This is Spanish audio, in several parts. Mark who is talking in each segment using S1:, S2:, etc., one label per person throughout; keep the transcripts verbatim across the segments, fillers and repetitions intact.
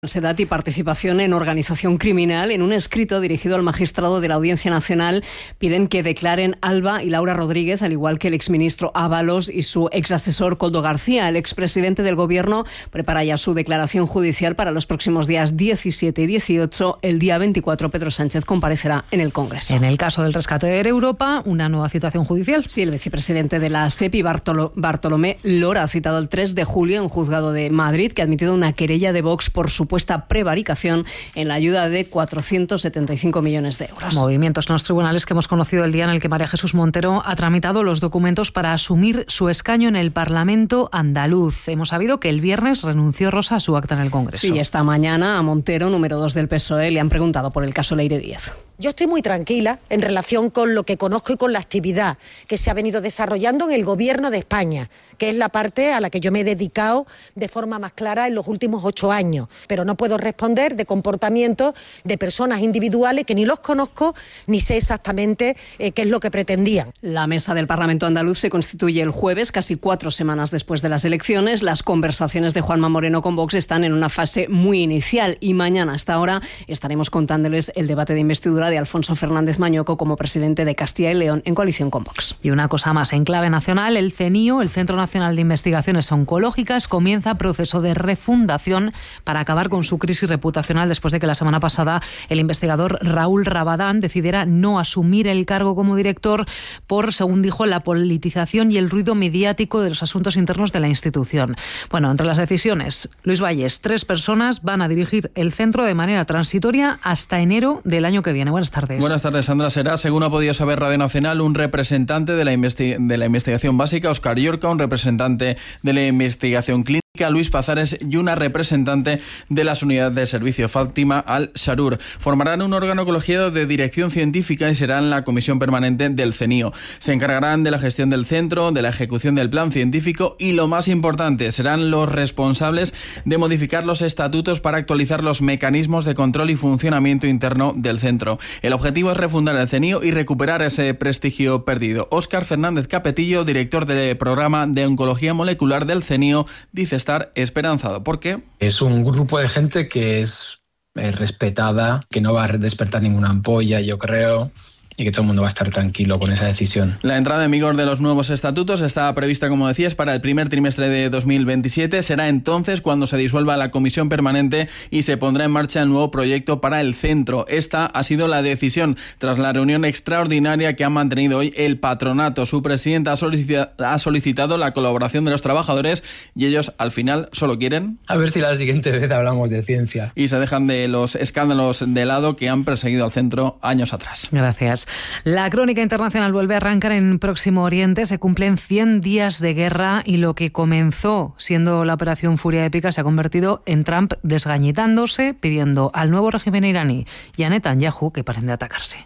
S1: Falsedad y participación en organización criminal. En un escrito dirigido al magistrado de la Audiencia Nacional piden que declaren Alba y Laura Rodríguez, al igual que el exministro Ábalos y su exasesor Koldo García. El expresidente del Gobierno prepara ya su declaración judicial para los próximos días diecisiete y dieciocho. El día veinticuatro Pedro Sánchez comparecerá en el Congreso.
S2: En el caso del rescate de Air Europa, una nueva citación judicial.
S1: Sí, el vicepresidente de la SEPI, Bartolo, Bartolomé Lora, ha citado el tres de julio en un juzgado de Madrid, que ha admitido una querella de Vox por su supuesta prevaricación en la ayuda de cuatrocientos setenta y cinco millones de euros.
S2: Movimientos en los tribunales que hemos conocido el día en el que María Jesús Montero ha tramitado los documentos para asumir su escaño en el Parlamento andaluz. Hemos sabido que el viernes renunció Rosa a su acta en el Congreso.
S1: Sí, esta mañana a Montero, número dos del P S O E, le han preguntado por el caso Leire Díez.
S3: Yo estoy muy tranquila en relación con lo que conozco y con la actividad que se ha venido desarrollando en el Gobierno de España, que es la parte a la que yo me he dedicado de forma más clara en los últimos ocho años. Pero no puedo responder de comportamientos de personas individuales que ni los conozco ni sé exactamente eh, qué es lo que pretendían.
S1: La mesa del Parlamento andaluz se constituye el jueves, casi cuatro semanas después de las elecciones. Las conversaciones de Juanma Moreno con Vox están en una fase muy inicial y mañana a esta hora estaremos contándoles el debate de investidura de Alfonso Fernández Mañoco como presidente de Castilla y León en coalición con Vox.
S2: Y una cosa más, en clave nacional, el CENIO, el Centro Nacional de Investigaciones Oncológicas, comienza proceso de refundación para acabar con su crisis reputacional después de que la semana pasada el investigador Raúl Rabadán decidiera no asumir el cargo como director por, según dijo, la politización y el ruido mediático de los asuntos internos de la institución. Bueno, entre las decisiones, Luis Valles, tres personas van a dirigir el centro de manera transitoria hasta enero del año que viene. Buenas tardes.
S4: Buenas tardes, Sandra. Será, según ha podido saber Radio Nacional, un representante de la, investi- de la investigación básica, Óscar Llorca, un representante de la investigación clínica, Luis Pazares, y una representante de las unidades de servicio, Fátima Al-Sarur. Formarán un órgano colegiado de dirección científica y serán la comisión permanente del CENIO. Se encargarán de la gestión del centro, de la ejecución del plan científico y, lo más importante, serán los responsables de modificar los estatutos para actualizar los mecanismos de control y funcionamiento interno del centro. El objetivo es refundar el CENIO y recuperar ese prestigio perdido. Óscar Fernández Capetillo, director del programa de oncología molecular del CENIO, dice estar esperanzado. ¿Por qué?
S5: Es un grupo de gente que es eh, respetada, que no va a despertar ninguna ampolla, yo creo, y que todo el mundo va a estar tranquilo con esa decisión.
S4: La entrada en vigor de los nuevos estatutos está prevista, como decías, para el primer trimestre de dos mil veintisiete. Será entonces cuando se disuelva la comisión permanente y se pondrá en marcha el nuevo proyecto para el centro. Esta ha sido la decisión tras la reunión extraordinaria que ha mantenido hoy el patronato. Su presidenta ha, solicita- ha solicitado la colaboración de los trabajadores y ellos al final solo quieren...
S5: A ver si la siguiente vez hablamos de ciencia.
S4: Y se dejan de los escándalos de lado que han perseguido al centro años atrás.
S2: Gracias. La crónica internacional vuelve a arrancar en Próximo Oriente. Se cumplen cien días de guerra y lo que comenzó siendo la operación Furia Épica se ha convertido en Trump desgañitándose, pidiendo al nuevo régimen iraní y a Netanyahu que paren de atacarse.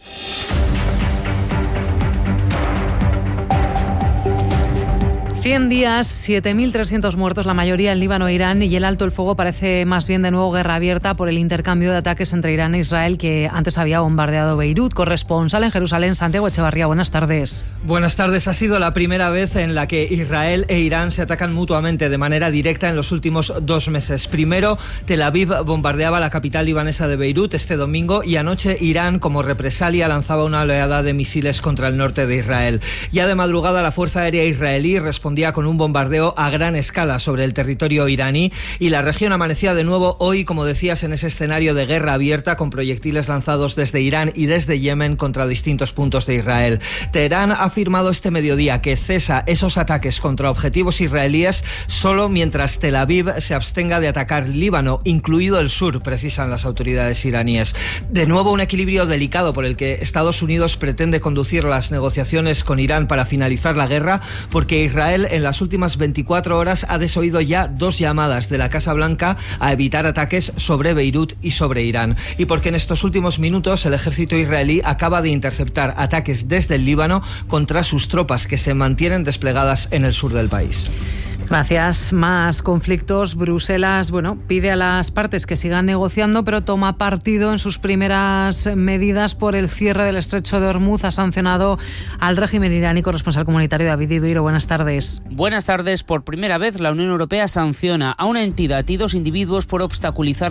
S2: cien días, siete mil trescientos muertos, la mayoría en Líbano e Irán, y el alto el fuego parece más bien de nuevo guerra abierta por el intercambio de ataques entre Irán e Israel, que antes había bombardeado Beirut. Corresponsal en Jerusalén, Santiago Echevarría, buenas tardes.
S6: Buenas tardes. Ha sido la primera vez en la que Israel e Irán se atacan mutuamente de manera directa en los últimos dos meses. Primero, Tel Aviv bombardeaba la capital libanesa de Beirut este domingo y anoche Irán, como represalia, lanzaba una oleada de misiles contra el norte de Israel. Ya de madrugada, la Fuerza Aérea Israelí respondía con un bombardeo a gran escala sobre el territorio iraní y la región amanecía de nuevo hoy, como decías, en ese escenario de guerra abierta con proyectiles lanzados desde Irán y desde Yemen contra distintos puntos de Israel. Teherán ha afirmado este mediodía que cesa esos ataques contra objetivos israelíes solo mientras Tel Aviv se abstenga de atacar Líbano, incluido el sur, precisan las autoridades iraníes. De nuevo, un equilibrio delicado por el que Estados Unidos pretende conducir las negociaciones con Irán para finalizar la guerra, porque Israel en las últimas veinticuatro horas ha desoído ya dos llamadas de la Casa Blanca a evitar ataques sobre Beirut y sobre Irán. Y porque en estos últimos minutos el ejército israelí acaba de interceptar ataques desde el Líbano contra sus tropas que se mantienen desplegadas en el sur del país.
S2: Gracias. Más conflictos. Bruselas, bueno, pide a las partes que sigan negociando, pero toma partido en sus primeras medidas por el cierre del estrecho de Hormuz. Ha sancionado al régimen iraní. Corresponsal comunitario David Iduiro, buenas tardes.
S7: Buenas tardes. Por primera vez la Unión Europea sanciona a una entidad y dos individuos por obstaculizar